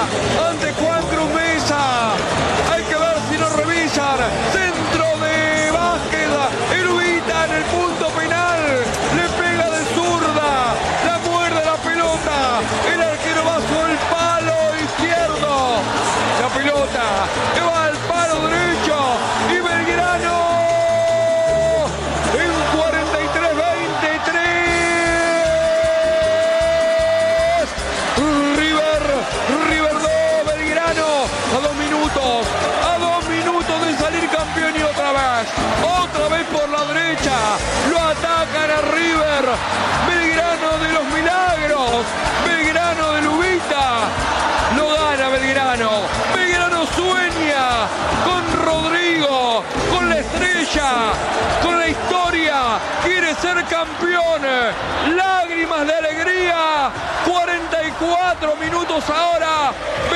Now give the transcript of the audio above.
ante Juan Cruz Mesa. Hay que ver si lo revisan. Centro de Vázquez, el Ubita en el punto penal, le pega de zurda, la muerde la pelota, el arquero va sobre el palo izquierdo, la pelota que va al palo derecho y Belgrano en 43-23, River 2, Belgrano a 2 minutos de salir campeón y otra vez por la derecha, lo atacan a River, Belgrano de los milagros, Belgrano de Ubita, lo gana Belgrano, Belgrano sueña con Rodrigo, con la estrella, con la historia, quiere ser campeón, lágrimas de alegría, 44 minutos ahora,